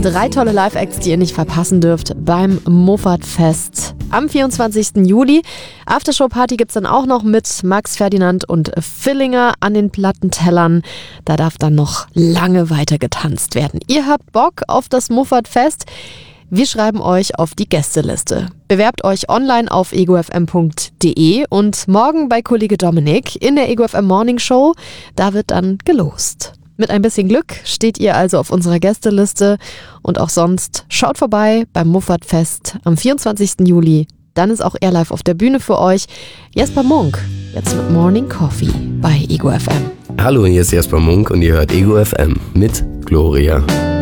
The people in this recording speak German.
3 tolle Live-Acts, die ihr nicht verpassen dürft beim Moffatfest am 24. Juli. Aftershow-Party gibt's dann auch noch mit Max Ferdinand und Fillinger an den Plattentellern. Da darf dann noch lange weiter getanzt werden. Ihr habt Bock auf das Moffatfest? Wir schreiben euch auf die Gästeliste. Bewerbt euch online auf egofm.de und morgen bei Kollege Dominik in der EgoFM Morning Show. Da wird dann gelost. Mit ein bisschen Glück steht ihr also auf unserer Gästeliste und auch sonst schaut vorbei beim Moffatfest am 24. Juli. Dann ist auch er live auf der Bühne für euch. Jesper Munk, jetzt mit Morning Coffee bei EgoFM. Hallo, hier ist Jesper Munk und ihr hört EgoFM mit Gloria.